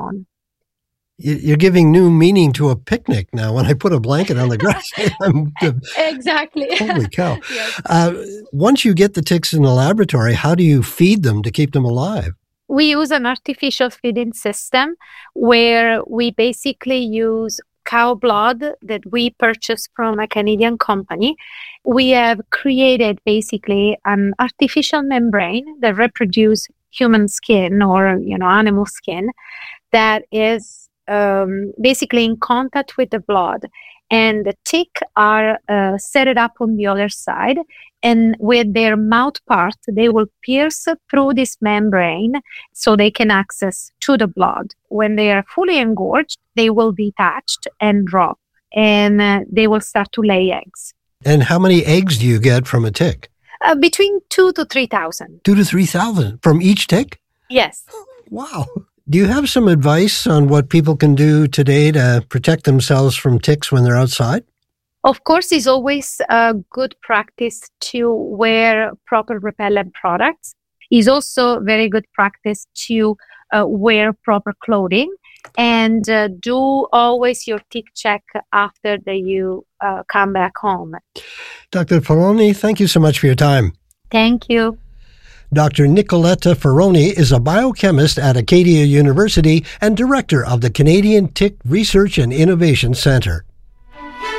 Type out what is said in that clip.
on. You're giving new meaning to a picnic now. When I put a blanket on the grass, Exactly. Holy cow. Yes. Once you get the ticks in the laboratory, how do you feed them to keep them alive? We use an artificial feeding system where we basically use cow blood that we purchase from a Canadian company. We have created basically an artificial membrane that reproduces human skin or animal skin that is basically in contact with the blood, and the tick are set it up on the other side, and with their mouth part they will pierce through this membrane so they can access to the blood. When they are fully engorged, they will detach and drop, and they will start to lay eggs. And how many eggs do you get from a tick? Between 2,000 to 3,000. 2,000 to 3,000 from each tick? Yes. Wow. Do you have some advice on what people can do today to protect themselves from ticks when they're outside? Of course, it's always a good practice to wear proper repellent products. It's also very good practice to wear proper clothing, and do always your tick check after you come back home. Dr. Ferroni, thank you so much for your time. Thank you. Dr. Nicoletta Ferroni is a biochemist at Acadia University and director of the Canadian Tick Research and Innovation Centre.